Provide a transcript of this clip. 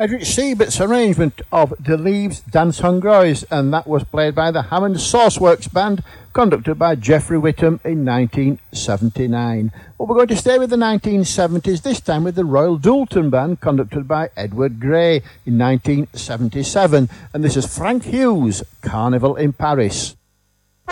Edric Siebert's arrangement of De Leaves Dance Hongroise, and that was played by the Hammond Sauceworks Band, conducted by Geoffrey Whittam in 1979. Well, we're going to stay with the 1970s, this time with the Royal Doulton Band, conducted by Edward Gray in 1977. And this is Frank Hughes' Carnival in Paris.